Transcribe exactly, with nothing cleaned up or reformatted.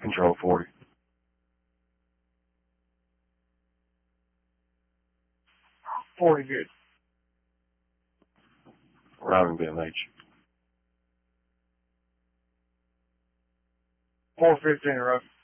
Control forty. forty good. Routing B M H. four fifteen rough.